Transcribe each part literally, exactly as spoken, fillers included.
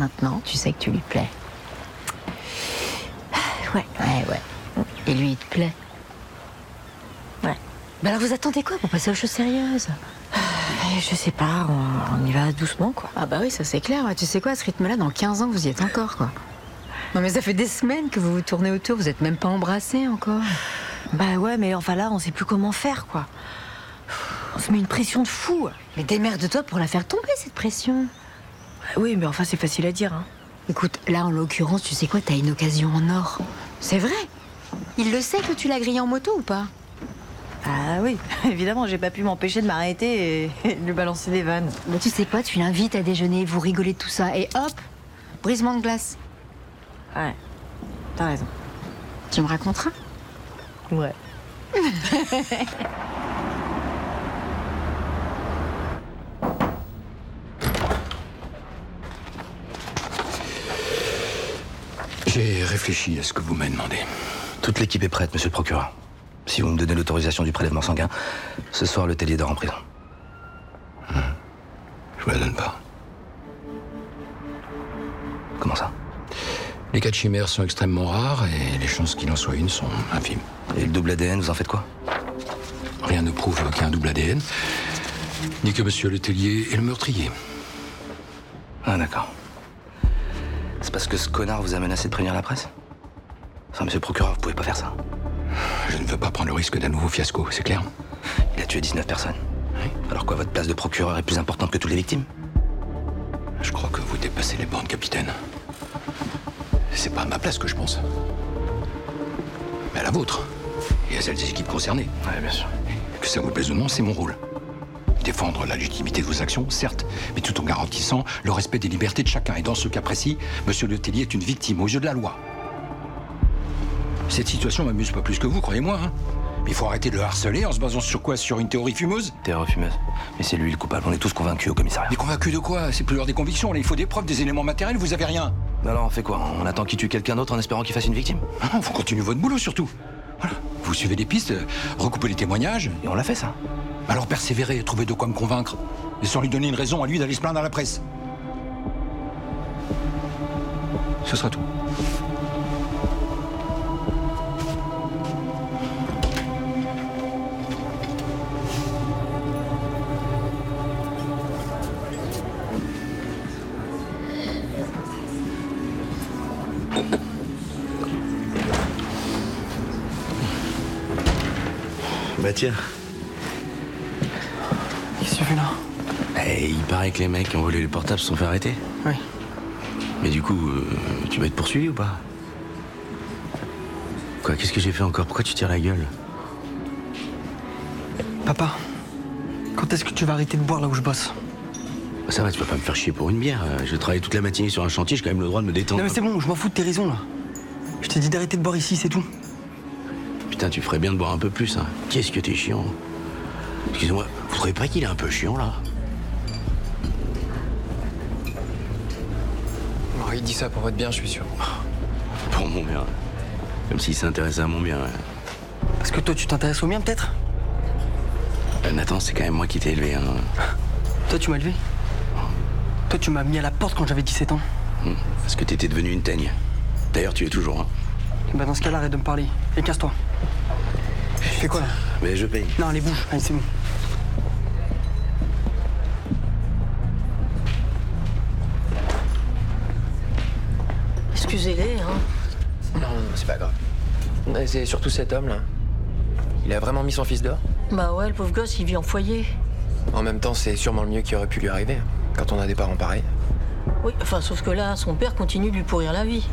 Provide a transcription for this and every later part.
Maintenant, tu sais que tu lui plais. Ouais, ouais, ouais. Et lui, il te plaît. Ouais. Bah alors vous attendez quoi pour passer aux choses sérieuses? Je sais pas, on, on y va doucement, quoi. Ah bah oui, ça c'est clair. Ouais. Tu sais quoi, à ce rythme-là, dans quinze ans, vous y êtes encore, quoi. Non mais ça fait des semaines que vous vous tournez autour, vous êtes même pas embrassés encore. Bah ouais, mais enfin là, on sait plus comment faire, quoi. On se met une pression de fou. Mais démerde-toi pour la faire tomber, cette pression. Oui, mais enfin, c'est facile à dire, hein. Écoute, là, en l'occurrence, tu sais quoi, t'as une occasion en or. C'est vrai. Il le sait que tu l'as grillé en moto ou pas? Ah oui, évidemment, j'ai pas pu m'empêcher de m'arrêter et, et de lui balancer des vannes. Mais tu sais quoi, tu l'invites à déjeuner, vous rigolez de tout ça, et hop, brisement de glace. Ouais, t'as raison. Tu me raconteras? Ouais. J'ai réfléchi à ce que vous m'avez demandé. Toute l'équipe est prête, monsieur le procureur. Si vous me donnez l'autorisation du prélèvement sanguin, ce soir, le Tellier dort en prison. Hum. Je vous la donne pas. Comment ça? Les cas de chimère sont extrêmement rares et les chances qu'il en soit une sont infimes. Et le double A D N, vous en faites quoi? Rien ne prouve qu'il y a un double A D N, ni que monsieur Le Tellier est le meurtrier. Ah, d'accord. C'est parce que ce connard vous a menacé de prévenir la presse? Enfin, monsieur le procureur, vous pouvez pas faire ça. Je ne veux pas prendre le risque d'un nouveau fiasco, c'est clair? Il a tué dix-neuf personnes. Oui. Alors quoi, votre place de procureur est plus importante que toutes les victimes? Je crois que vous dépassez les bornes, capitaine. C'est pas à ma place que je pense. Mais à la vôtre. Et à celle des équipes concernées. Ouais, bien sûr. Que ça vous plaise ou non, c'est mon rôle. Défendre la légitimité de vos actions, certes, mais tout en garantissant le respect des libertés de chacun. Et dans ce cas précis, monsieur Le Tellier est une victime aux yeux de la loi. Cette situation m'amuse pas plus que vous, croyez-moi, hein. Mais il faut arrêter de le harceler en se basant sur quoi? Sur une théorie fumeuse? Théorie fumeuse. Mais c'est lui le coupable, on est tous convaincus au commissariat. Mais convaincu de quoi? C'est plus l'heure des convictions, là, il faut des preuves, des éléments matériels, vous avez rien. Alors on fait quoi? On attend qu'il tue quelqu'un d'autre en espérant qu'il fasse une victime? Non, vous continuez votre boulot surtout. Voilà. Vous suivez des pistes, recoupez les témoignages. Et on l'a fait, ça. Alors persévérez, trouvez de quoi me convaincre. Et sans lui donner une raison à lui d'aller se plaindre à la presse. Ce sera tout. Bah tiens. Qu'est-ce que tu fais là? Eh, il paraît que les mecs qui ont volé les portables se sont fait arrêter. Oui. Mais du coup, euh, tu vas être poursuivi ou pas? Quoi, qu'est-ce que j'ai fait encore? Pourquoi tu tires la gueule? Papa, quand est-ce que tu vas arrêter de boire là où je bosse? Bah ça va, tu vas pas me faire chier pour une bière. Je travaille toute la matinée sur un chantier, j'ai quand même le droit de me détendre. Non mais c'est bon, je m'en fous de tes raisons là. Je t'ai dit d'arrêter de boire ici, c'est tout. Putain, tu ferais bien de boire un peu plus, hein. Qu'est-ce que t'es chiant. Excusez-moi, vous trouvez pas qu'il est un peu chiant, là? Oh, il dit ça pour votre bien, je suis sûr. Pour mon bien. Comme s'il s'intéressait à mon bien, ouais. Parce que toi tu t'intéresses au mien peut-être? Euh, Nathan, c'est quand même moi qui t'ai élevé, hein. Toi tu m'as élevé? Toi tu m'as mis à la porte quand j'avais dix-sept ans. Hum, Parce que t'étais devenu une teigne. D'ailleurs, tu es toujours, hein. Bah dans ce cas-là, arrête de me parler. Et casse-toi. Fais quoi là? Mais je paye. Non, allez, bouge. Allez, c'est bon. Excusez-les, hein. Non, c'est pas grave. Mais c'est surtout cet homme-là. Il a vraiment mis son fils dehors. Bah ouais, le pauvre gosse, il vit en foyer. En même temps, c'est sûrement le mieux qui aurait pu lui arriver, quand on a des parents pareils. Oui, enfin, sauf que là, son père continue de lui pourrir la vie.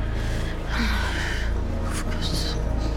Pauvre gosse.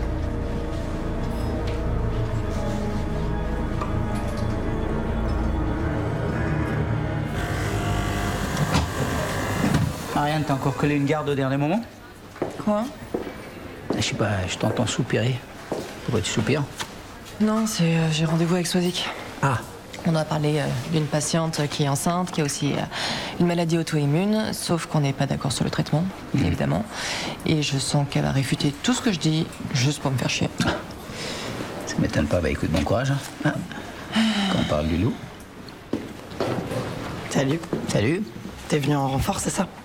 Marianne, t'as encore collé une garde au dernier moment? Quoi? Je sais pas, je t'entends soupirer. Pourquoi tu soupires? Non, c'est euh, j'ai rendez-vous avec Swazik. Ah, On doit parler euh, d'une patiente qui est enceinte, qui a aussi euh, une maladie auto-immune, sauf qu'on n'est pas d'accord sur le traitement, bien évidemment. Et je sens qu'elle va réfuter tout ce que je dis, juste pour me faire chier. ça m'étonne pas. Bah écoute, bon courage. Hein. Ah. Quand on parle du loup. Salut. Salut. T'es venu en renfort, c'est ça?